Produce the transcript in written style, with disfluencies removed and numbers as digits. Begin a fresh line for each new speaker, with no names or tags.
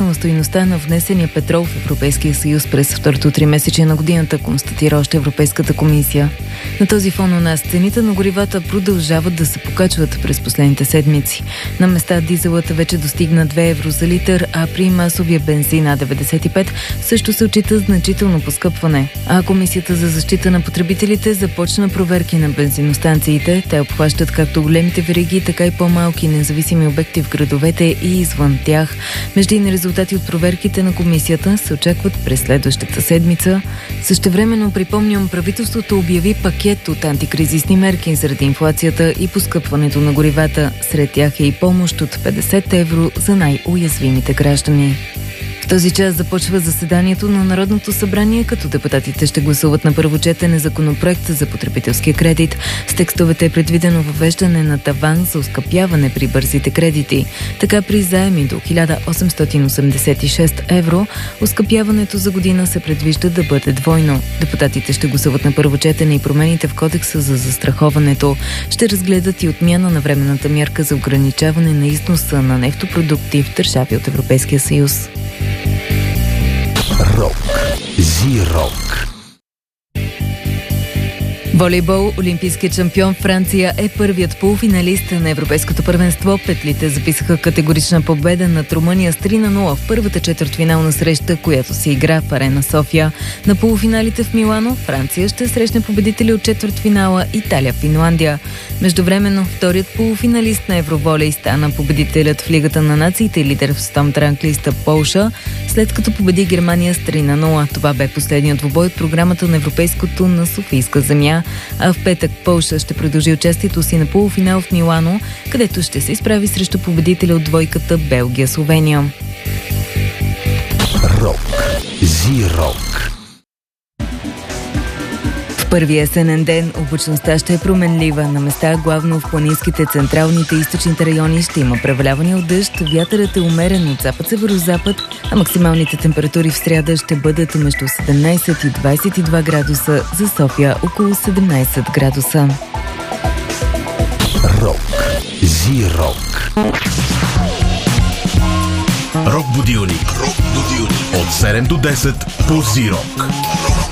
нараснала стойността на внесения петрол в Европейския съюз през второто тримесечие на годината, констатира още Европейската комисия. На този фон у нас цените на горивата продължават да се покачват през последните седмици. На места дизелът вече достигна 2 евро за литър, а при масовия бензин А95 също се отчита значително поскъпване. А Комисията за защита на потребителите започна проверки на бензиностанциите. Те обхващат както големите вериги, така и по-малки независими обекти в градовете и извън тях. Междинни резултати от проверките на комисията се очакват през следващата седмица. Същевременно, припомням, правителството обяви пакет от антикризисни мерки заради инфлацията и поскъпването на горивата. Сред тях е и помощ от 50 евро за най-уязвимите граждани. В този час започва заседанието на Народното събрание, като депутатите ще гласуват на първо четене законопроект за потребителския кредит. С текстовете е предвидено въвеждане на таван за оскъпяване при бързите кредити. Така при заеми до 1886 евро, оскъпяването за година се предвижда да бъде двойно. Депутатите ще гласуват на първо четене и промените в кодекса за застраховането. Ще разгледат и отмяна на временната мярка за ограничаване на износа на нефтопродукти в държави от Европейския съюз.
Рок. Зи-рок.
Волейбол. Олимпийският шампион Франция е първият полуфиналист на Европейското първенство. Петлите записаха категорична победа над Румъния с 3-0 в първата четвъртфинална среща, която се игра в Арена София. На полуфиналите в Милано Франция ще срещне победители от четвъртфинала Италия-Финландия. Междувременно вторият полуфиналист на Евроволей стана победителят в Лигата на нациите и лидер в стомт ранглиста Полша, след като победи Германия с 3-0. Това бе последният двубой от програмата на Европейското на Софийска земя. А в петък Полша ще продължи участието си на полуфинал в Милано, където ще се изправи срещу победителя от двойката Белгия-Словения.
Рок. Зи-рок.
В първия есенен ден облачността ще е променлива. На места, главно в планинските, централните и източните райони, ще има преваляване от дъжд. Вятърът е умерен от запад-северозапад, а максималните температури в сряда ще бъдат между 17 и 22 градуса, за София около 17 градуса.
Рок. Зи-рок.
Рок будилник. От 7 до 10 по Зи-рок.